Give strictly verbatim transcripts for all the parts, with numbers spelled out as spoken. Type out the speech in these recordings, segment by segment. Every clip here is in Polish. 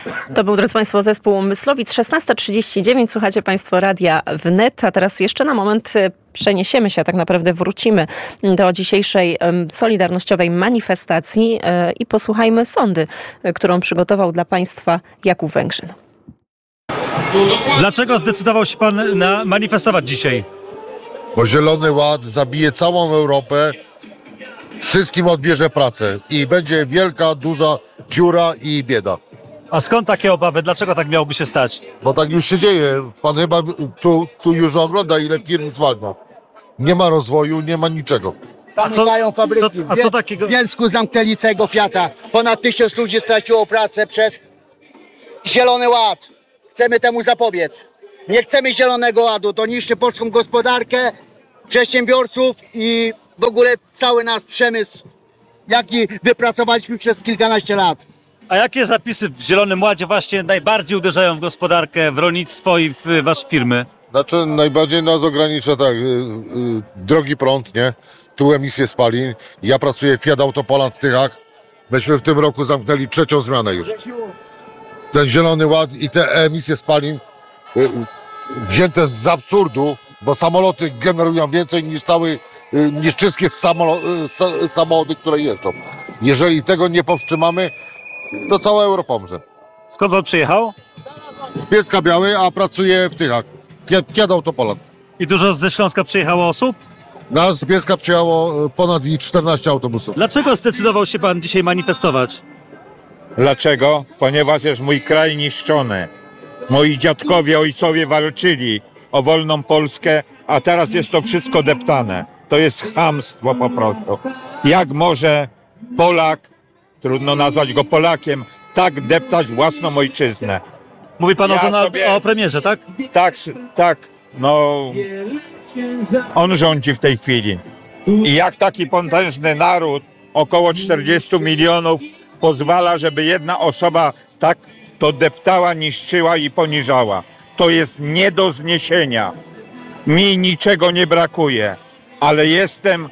To był, drodzy Państwo, zespół Myslowic. szesnasta trzydzieści dziewięć, słuchacie Państwo Radia Wnet, a teraz jeszcze na moment przeniesiemy się, tak naprawdę wrócimy do dzisiejszej solidarnościowej manifestacji i posłuchajmy sondy, którą przygotował dla Państwa Jakub Węgrzyn. Dlaczego zdecydował się Pan na manifestować dzisiaj? Bo Zielony Ład zabije całą Europę, wszystkim odbierze pracę i będzie wielka, duża dziura i bieda. A skąd takie obawy? Dlaczego tak miałoby się stać? Bo tak już się dzieje. Pan chyba tu, tu już ogląda, ile firm zwalnia. Nie ma rozwoju, nie ma niczego. A co, mają fabryki. co, a co takiego? W Bielsku zamknęli całego Fiata. Ponad tysiąc ludzi straciło pracę przez Zielony Ład. Chcemy temu zapobiec. Nie chcemy Zielonego Ładu. To niszczy polską gospodarkę, przedsiębiorców i w ogóle cały nasz przemysł, jaki wypracowaliśmy przez kilkanaście lat. A jakie zapisy w Zielonym Ładzie właśnie najbardziej uderzają w gospodarkę, w rolnictwo i w wasze firmy? Znaczy najbardziej nas ogranicza tak, y, y, drogi prąd, nie? Tu emisje spalin. Ja pracuję w Fiat Autopoland w Tychach. Myśmy w tym roku zamknęli trzecią zmianę już. Ten Zielony Ład i te emisje spalin y, y, wzięte z absurdu, bo samoloty generują więcej niż cały, y, niż wszystkie samolo- y, sa- samochody, które jeżdżą. Jeżeli tego nie powstrzymamy, to cała Europa umrze. Skąd Pan przyjechał? Z Bielska Białej, a pracuję w Tychach. Fiat, Fiat Autopoland. I dużo ze Śląska przyjechało osób? Nas z Bielska przyjechało ponad czternaście autobusów. Dlaczego zdecydował się Pan dzisiaj manifestować? Dlaczego? Ponieważ jest mój kraj niszczony. Moi dziadkowie, ojcowie walczyli o wolną Polskę, a teraz jest to wszystko deptane. To jest chamstwo po prostu. Jak może Polak, trudno nazwać go Polakiem, tak deptać własną ojczyznę? Mówi Pan Ja o, Donald, sobie- o premierze, tak? Tak, tak, no on rządzi w tej chwili. I jak taki potężny naród, około czterdzieści milionów, pozwala, żeby jedna osoba tak to deptała, niszczyła i poniżała. To jest nie do zniesienia. Mi niczego nie brakuje, ale jestem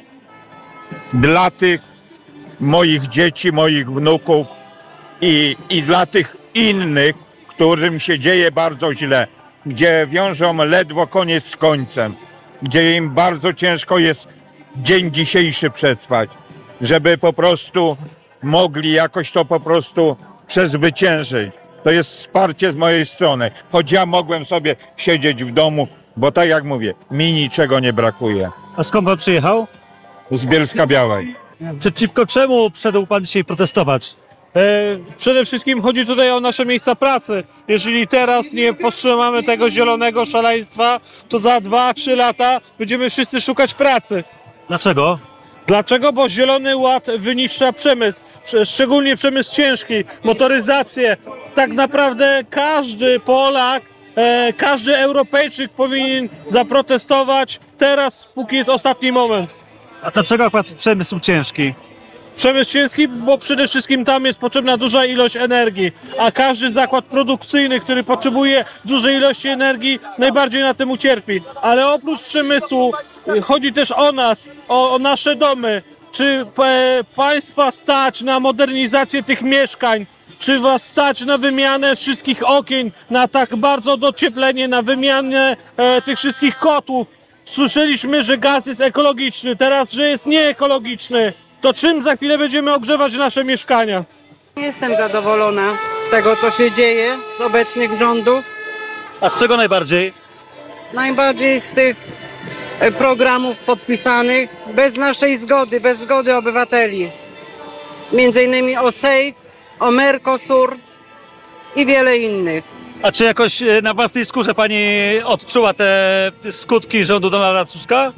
dla tych moich dzieci, moich wnuków i, i dla tych innych, którym się dzieje bardzo źle, gdzie wiążą ledwo koniec z końcem, gdzie im bardzo ciężko jest dzień dzisiejszy przetrwać, żeby po prostu mogli jakoś to po prostu przezwyciężyć. To jest wsparcie z mojej strony, choć ja mogłem sobie siedzieć w domu, bo tak jak mówię, mi niczego nie brakuje. A skąd Pan przyjechał? Z Bielska Białej. Przeciwko czemu wszedł Pan dzisiaj protestować? E, Przede wszystkim chodzi tutaj o nasze miejsca pracy. Jeżeli teraz nie powstrzymamy tego zielonego szaleństwa, to za dwa trzy lata będziemy wszyscy szukać pracy. Dlaczego? Dlaczego? Bo Zielony Ład wyniszcza przemysł, prze- szczególnie przemysł ciężki, motoryzację. Tak naprawdę każdy Polak, e, każdy Europejczyk powinien zaprotestować teraz, póki jest ostatni moment. A dlaczego akurat przemysł ciężki? Przemysł ciężki, bo przede wszystkim tam jest potrzebna duża ilość energii, a każdy zakład produkcyjny, który potrzebuje dużej ilości energii, najbardziej na tym ucierpi. Ale oprócz przemysłu y, chodzi też o nas, o, o nasze domy. Czy e, państwa stać na modernizację tych mieszkań? Czy was stać na wymianę wszystkich okien, na tak bardzo docieplenie, na wymianę e, tych wszystkich kotłów? Słyszeliśmy, że gaz jest ekologiczny, teraz, że jest nieekologiczny. To czym za chwilę będziemy ogrzewać nasze mieszkania? Jestem zadowolona z tego, co się dzieje z obecnych rządów. A z czego najbardziej? Najbardziej z tych e, programów podpisanych bez naszej zgody, bez zgody obywateli. Między innymi o SAFE, o Mercosur i wiele innych. A czy jakoś e, na własnej skórze Pani odczuła te skutki rządu Donalda Tuska?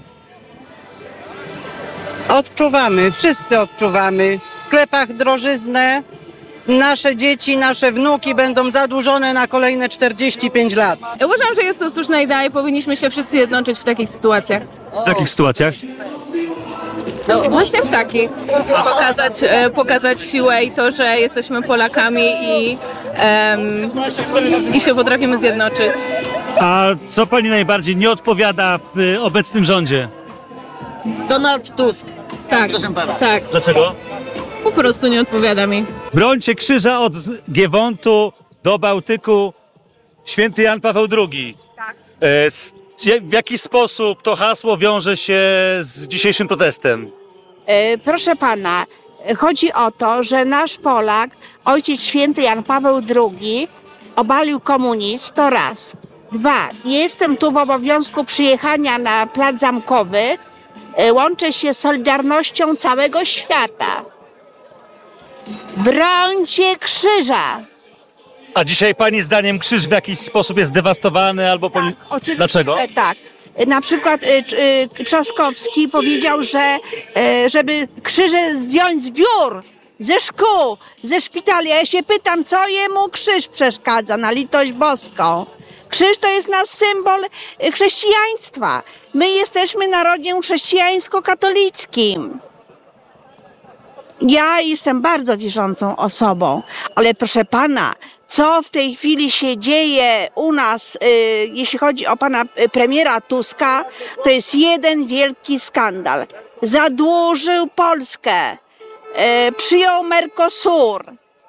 Odczuwamy, wszyscy odczuwamy. W sklepach drożyznę. Nasze dzieci, nasze wnuki będą zadłużone na kolejne czterdzieści pięć lat. Ja uważam, że jest to słuszna idea i powinniśmy się wszyscy jednoczyć w takich sytuacjach. W jakich sytuacjach? No, właśnie w takich. Pokazać, e, pokazać siłę i to, że jesteśmy Polakami i, em, i się potrafimy zjednoczyć. A co Pani najbardziej nie odpowiada w obecnym rządzie? Donald Tusk. Tak, tak. Dlaczego? Po prostu nie odpowiada mi. Brońcie krzyża od Giewontu, do Bałtyku święty Jan Paweł drugi. Tak. E, s- je- W jaki sposób to hasło wiąże się z dzisiejszym protestem? E, Proszę pana, chodzi o to, że nasz Polak, ojciec święty Jan Paweł drugi, obalił komunizm, to raz. Dwa, jestem tu w obowiązku przyjechania na Plac Zamkowy, e, łączę się z solidarnością całego świata. Brońcie krzyża! A dzisiaj pani zdaniem krzyż w jakiś sposób jest zdewastowany albo... Poni- Oczywiście, Dlaczego? że tak. Na przykład y, y, Trzaskowski powiedział, że y, żeby krzyże zdjąć z biur, ze szkół, ze szpitali. A ja się pytam, co jemu krzyż przeszkadza, na litość boską. Krzyż to jest nasz symbol y, chrześcijaństwa. My jesteśmy narodem chrześcijańsko-katolickim. Ja jestem bardzo wierzącą osobą, ale proszę pana, co w tej chwili się dzieje u nas, y, jeśli chodzi o pana y, premiera Tuska, to jest jeden wielki skandal. Zadłużył Polskę, y, przyjął Mercosur,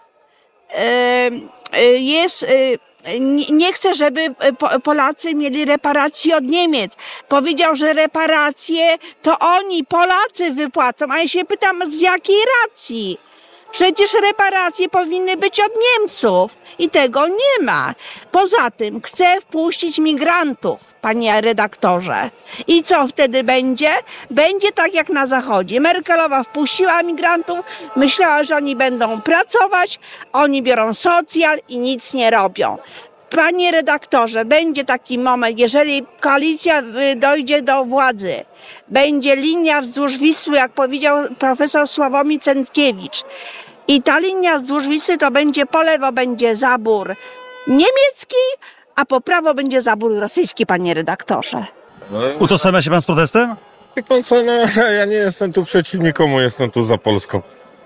y, y, jest... Y, nie- nie chce, żeby y, Po- Polacy mieli reparacje od Niemiec. Powiedział, że reparacje to oni, Polacy, wypłacą. A ja się pytam, z jakiej racji? Przecież reparacje powinny być od Niemców i tego nie ma. Poza tym chce wpuścić migrantów, panie redaktorze. I co wtedy będzie? Będzie tak jak na Zachodzie. Merkelowa wpuściła migrantów, myślała, że oni będą pracować, oni biorą socjal i nic nie robią. Panie redaktorze, będzie taki moment, jeżeli koalicja y, dojdzie do władzy, będzie linia wzdłuż Wisły, jak powiedział profesor Sławomir Cętkiewicz. I ta linia wzdłuż Wisły to będzie po lewo będzie zabór niemiecki, a po prawo będzie zabór rosyjski, panie redaktorze. Utożsamia się pan z protestem? Wie pan co, no, ja nie jestem tu przeciw nikomu, jestem tu za Polską.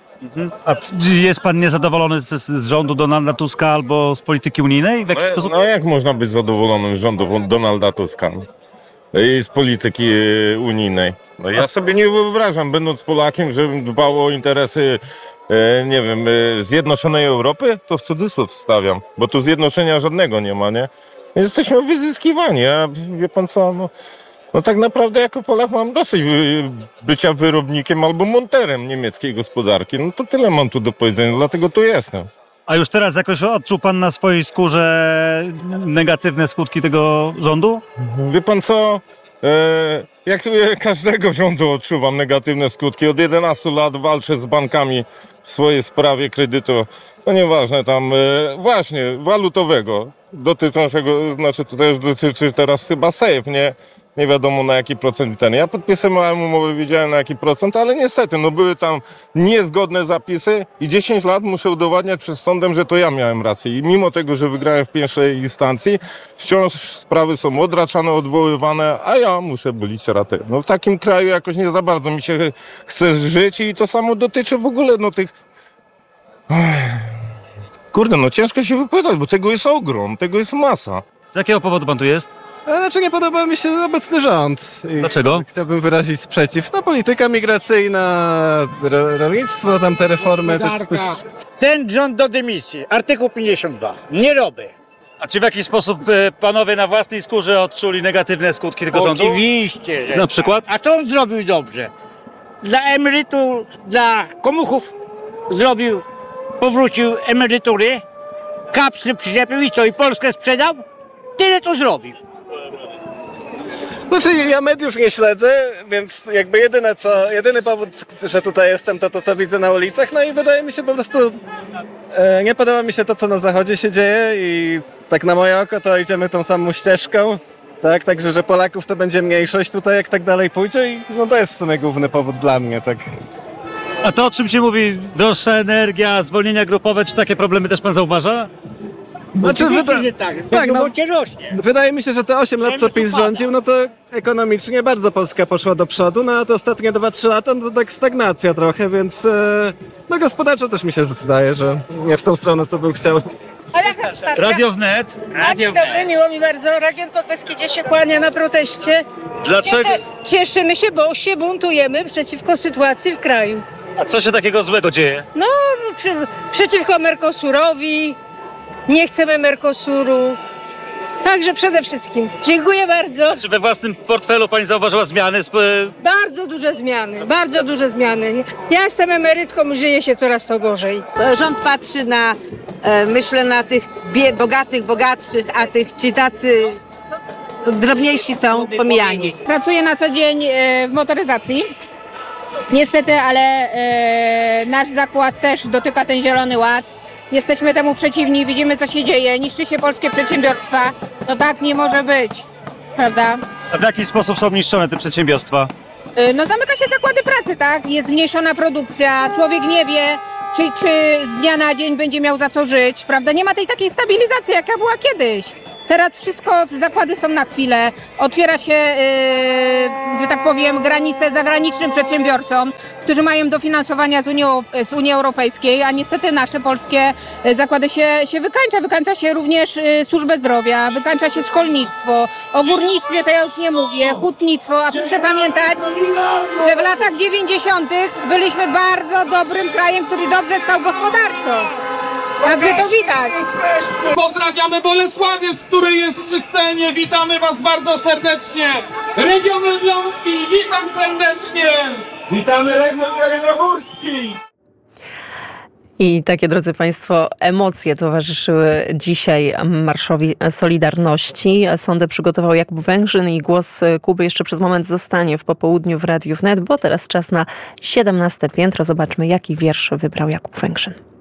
A czy jest pan niezadowolony z, z rządu Donalda Tuska albo z polityki unijnej? W jaki No, sposób? no jak można być zadowolonym z rządu Donalda Tuska i z polityki e, unijnej? No, ja sobie nie wyobrażam, będąc Polakiem, żebym dbał o interesy, e, nie wiem, e, zjednoczonej Europy, to w cudzysłów wstawiam, bo tu zjednoczenia żadnego nie ma, nie? Jesteśmy wyzyskiwani, a wie pan co, no, no tak naprawdę jako Polak mam dosyć y, bycia wyrobnikiem albo monterem niemieckiej gospodarki. No to tyle mam tu do powiedzenia, dlatego tu jestem. A już teraz jakoś odczuł pan na swojej skórze negatywne skutki tego rządu? Wie pan co, e, jak e, każdego rządu odczuwam negatywne skutki. Od jedenastu lat walczę z bankami w swojej sprawie kredytu, no nieważne tam, e, właśnie walutowego, dotyczącego, znaczy to też dotyczy teraz chyba safe, nie? Nie wiadomo na jaki procent ten. Ja podpisywałem umowę, wiedziałem na jaki procent, ale niestety, no były tam niezgodne zapisy i dziesięć lat muszę udowadniać przed sądem, że to ja miałem rację. I mimo tego, że wygrałem w pierwszej instancji, wciąż sprawy są odraczane, odwoływane, a ja muszę bulić ratę. No w takim kraju jakoś nie za bardzo mi się chce żyć i to samo dotyczy w ogóle no tych... Kurde, no ciężko się wypowiadać, bo tego jest ogrom, tego jest masa. Z jakiego powodu pan tu jest? Znaczy nie podoba mi się obecny rząd. I Dlaczego? Chciałbym wyrazić sprzeciw. No polityka migracyjna, ro, rolnictwo, tam te reformy też, też... Ten rząd do dymisji. Artykuł pięćdziesiąt dwa. Nie robię. A czy w jakiś sposób e, panowie na własnej skórze odczuli negatywne skutki tego rządu? Oczywiście, że Na przykład? A co on zrobił dobrze? Dla emerytów, dla komuchów zrobił, powrócił emerytury, kapsy przyczepił i co? I Polskę sprzedał? Tyle co zrobił. Znaczy ja mediów nie śledzę, więc jakby jedyne co, jedyny powód, że tutaj jestem, to to co widzę na ulicach, no i wydaje mi się po prostu, e, nie podoba mi się to co na zachodzie się dzieje i tak na moje oko to idziemy tą samą ścieżką, tak, także że Polaków to będzie mniejszość tutaj jak tak dalej pójdzie i no to jest w sumie główny powód dla mnie, tak. A to o czym się mówi? Droższa energia, zwolnienia grupowe, czy takie problemy też pan zauważa? Znaczy, Oczywiście, wyda- że tak. tak, no. Bo rośnie. Wydaje mi się, że te osiem lat co PiS rządził, no to ekonomicznie bardzo Polska poszła do przodu, no a te ostatnie dwa trzy lata no to tak stagnacja trochę, więc e, no gospodarczo też mi się zdaje, że nie w tą stronę co bym chciał. A jaka to stacja? Radio Wnet. A, dzień dobry, miło mi bardzo. Radio Podbeskidzie się kłania na proteście. Dlaczego? Cieszy, cieszymy się, bo się buntujemy przeciwko sytuacji w kraju. A co się takiego złego dzieje? No, przy, przeciwko Mercosurowi, nie chcemy Mercosuru. Także przede wszystkim dziękuję bardzo. Czy we własnym portfelu pani zauważyła zmiany? Z... Bardzo duże zmiany, bardzo duże zmiany. Ja jestem emerytką i żyje się coraz to gorzej. Rząd patrzy na, e, myślę, na tych bie- bogatych, bogatszych, a tych ci tacy drobniejsi są pomijani. Pracuję na co dzień e, w motoryzacji. Niestety, ale e, nasz zakład też dotyka ten Zielony Ład. Jesteśmy temu przeciwni, widzimy co się dzieje, niszczy się polskie przedsiębiorstwa. No tak nie może być, prawda? A w jaki sposób są niszczone te przedsiębiorstwa? E, no zamyka się zakłady pracy, tak? Jest zmniejszona produkcja, człowiek nie wie, czy, czy z dnia na dzień będzie miał za co żyć, prawda? Nie ma tej takiej stabilizacji, jaka była kiedyś. Teraz wszystko, zakłady są na chwilę, otwiera się, yy, że tak powiem, granice zagranicznym przedsiębiorcom, którzy mają dofinansowania z Unii, z Unii Europejskiej, a niestety nasze polskie zakłady się, się wykańcza. Wykańcza się również yy, służbę zdrowia, wykańcza się szkolnictwo, o górnictwie to ja już nie mówię, hutnictwo, a proszę pamiętać, że w latach dziewięćdziesiątych byliśmy bardzo dobrym krajem, który dobrze stał gospodarczo. Także to widać. Pozdrawiamy Bolesławiec, który jest przy scenie. Witamy Was bardzo serdecznie. Region Elbląski, witam serdecznie. Witamy region Jeleniogórski. I takie, drodzy Państwo, emocje towarzyszyły dzisiaj Marszowi Solidarności. Sondę przygotował Jakub Węgrzyn i głos Kuby jeszcze przez moment zostanie w popołudniu w Radiu Wnet, bo teraz czas na siedemnaste piętro. Zobaczmy, jaki wiersz wybrał Jakub Węgrzyn.